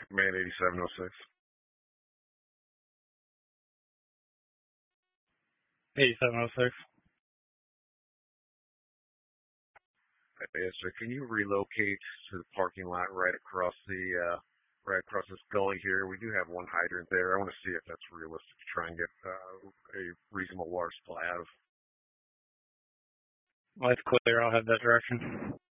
Command 8706. 8706. Yes, sir. Can you relocate to the parking lot right across this gully here? We do have one hydrant there. I want to see if that's realistic to try and get a reasonable water supply out of. Well, it's clear. I'll head that direction.